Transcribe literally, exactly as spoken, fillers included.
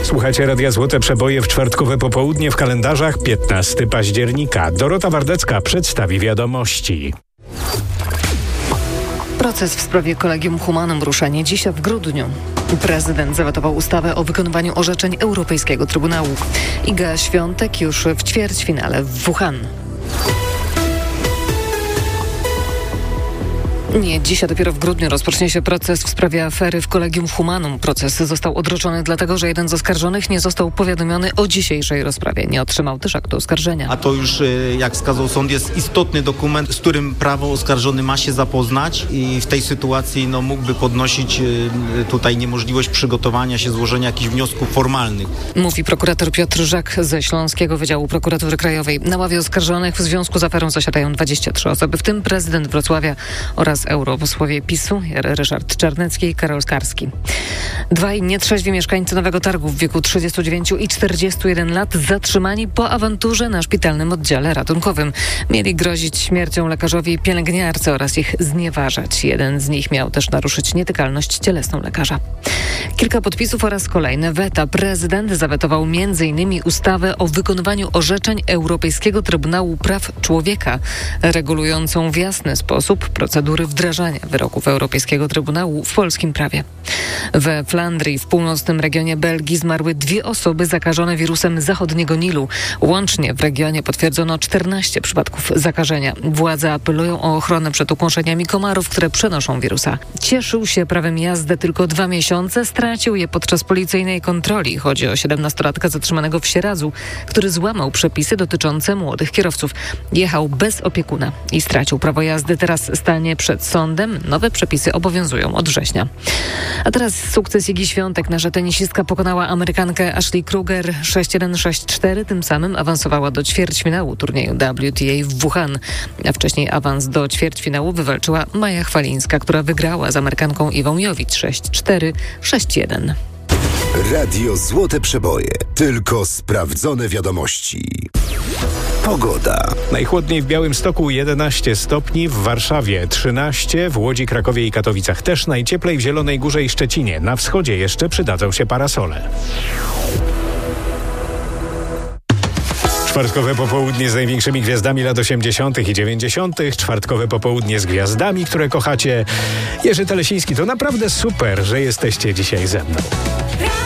Słuchajcie Radia Złote Przeboje w czwartkowe popołudnie w kalendarzach piętnastego października. Dorota Wardecka przedstawi wiadomości. Proces w sprawie Collegium Humanum rusza nie dziś, a w grudniu. Prezydent zawetował ustawę o wykonywaniu orzeczeń Europejskiego Trybunału. Iga Świątek już w ćwierćfinale w Wuhan. Nie, dziś, a dopiero w grudniu rozpocznie się proces w sprawie afery w Collegium Humanum. Proces został odroczony dlatego, że jeden z oskarżonych nie został powiadomiony o dzisiejszej rozprawie. Nie otrzymał też aktu oskarżenia. A to już, jak wskazał sąd, jest istotny dokument, z którym prawo oskarżony ma się zapoznać i w tej sytuacji no, mógłby podnosić tutaj niemożliwość przygotowania się, złożenia jakichś wniosków formalnych. Mówi prokurator Piotr Żak ze Śląskiego Wydziału Prokuratury Krajowej. Na ławie oskarżonych w związku z aferą zasiadają dwadzieścia trzy osoby, w tym prezydent Wrocławia oraz europosłowie PiSu Ryszard Czarnecki i Karol Skarski. Dwaj nietrzeźwi mieszkańcy Nowego Targu w wieku trzydziestu dziewięciu i czterdziestu jeden lat zatrzymani po awanturze na szpitalnym oddziale ratunkowym. Mieli grozić śmiercią lekarzowi i pielęgniarce oraz ich znieważać. Jeden z nich miał też naruszyć nietykalność cielesną lekarza. Kilka podpisów oraz kolejne weta. Prezydent zawetował między innymi ustawę o wykonywaniu orzeczeń Europejskiego Trybunału Praw Człowieka, regulującą w jasny sposób procedury wdrażania wyroków Europejskiego Trybunału w polskim prawie. We Flandrii, w północnym regionie Belgii, zmarły dwie osoby zakażone wirusem zachodniego Nilu. Łącznie w regionie potwierdzono czternaście przypadków zakażenia. Władze apelują o ochronę przed ukąszeniami komarów, które przenoszą wirusa. Cieszył się prawem jazdy tylko dwa miesiące, stracił je podczas policyjnej kontroli. Chodzi o siedemnastolatka zatrzymanego w Sieradzu, który złamał przepisy dotyczące młodych kierowców. Jechał bez opiekuna i stracił prawo jazdy. Teraz stanie przed sądem. Nowe przepisy obowiązują od września. A teraz sukces Igi Świątek. Nasza tenisistka pokonała Amerykankę Ashley Kruger sześć jeden sześć cztery. Tym samym awansowała do ćwierćfinału turnieju W T A w Wuhan. A wcześniej awans do ćwierćfinału wywalczyła Maja Chwalińska, która wygrała z Amerykanką Iwą Jowic sześć cztery, sześć jeden. Radio Złote Przeboje. Tylko sprawdzone wiadomości. Pogoda. Najchłodniej w Białymstoku jedenaście stopni, w Warszawie trzynaście, w Łodzi, Krakowie i Katowicach też najcieplej, w Zielonej Górze i Szczecinie. Na wschodzie jeszcze przydadzą się parasole. Czwartkowe popołudnie z największymi gwiazdami lat osiemdziesiątych i dziewięćdziesiątych. Czwartkowe popołudnie z gwiazdami, które kochacie. Jerzy Telesiński, to naprawdę super, że jesteście dzisiaj ze mną.